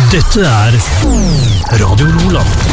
Dette Radio Roland.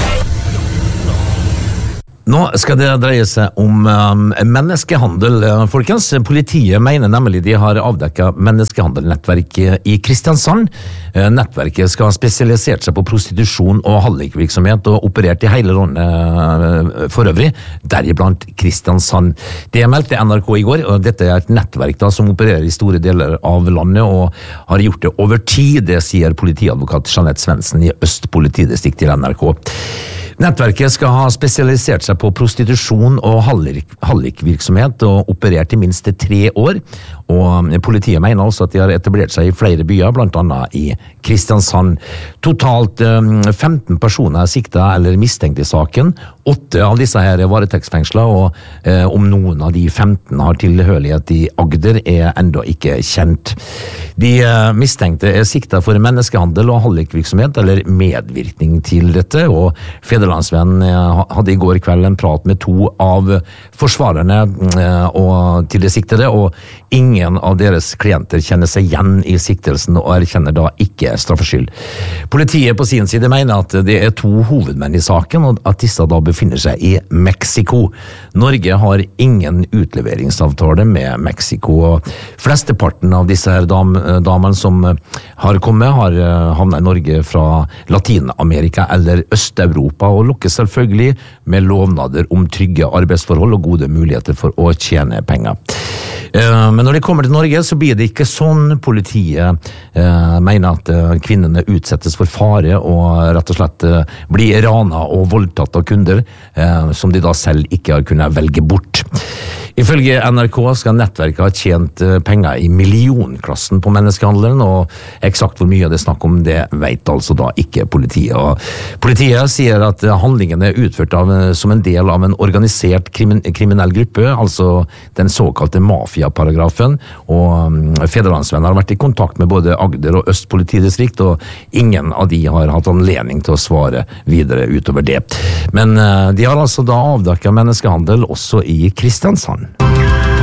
Nå skal det dreie seg om menneskehandel, folkens. Politiet mener nemlig de har avdekket menneskehandelnettverk i Kristiansand. Nettverket skal ha spesialisert seg på prostitusjon og hallikvirksomhet og operert i hele landet for øvrig, deriblant Kristiansand. Det meldte NRK i går, og dette er et nettverk da, som opererer i store deler av landet og har gjort det over tid, det sier politiadvokat Jeanette Svendsen i Øst politidistrikt til NRK. Nettverket skal ha spesialisert seg på prostitusjon og hallikvirksomhet og operert i minst 3 år, og politiet mener også at de har etablert seg i flere byer, blant annet i Kristiansand. Totalt 15 personer er siktet eller mistenkt i saken. 8 av disse her er varetektsfengslet, og om noen av de 15 har tilhørighet i Agder er enda ikke kjent. De mistenkte er siktet for menneskehandel og hallikvirksomhet eller medvirkning til dette, og Federlandsvennen hadde i går kveld en prat med 2 av forsvarerne og til de siktede, og ingen av deres klienter kjenner seg igjen i siktelsen og erkjenner da ikke straffskyld. Politiet på sin side mener at det er 2 hovedmenn i saken, og at disse da befinner seg i Mexico. Norge har ingen utleveringsavtale med Mexico, og flesteparten av disse her damene som har kommet har havnet i Norge fra Latinamerika eller Øst-Europa, og lukkes selvfølgelig med lovnader om trygge arbeidsforhold og gode muligheter for å tjene penger. Men når de kommer til Norge, så blir det ikke sånn. Politiet mener at kvinnene utsettes for fare og rett og slett blir ranet og voldtatt av kunder som de da selv ikke har kunnet velge bort. Ifølge NRK skal nettverket ha tjent penger i millionklassen på menneskehandelen, og eksakt hvor mye det er snakk om, det vet altså da ikke politiet. Og politiet sier at handlingen er utført som en del av en organisert kriminell gruppe, altså den såkalte mafiaparagrafen, og Federlandsvennen har vært i kontakt med både Agder og Øst politidistrikt, og ingen av de har hatt anledning til å svare videre utover det. Men de har altså da avdekket menneskehandel også i Kristiansand.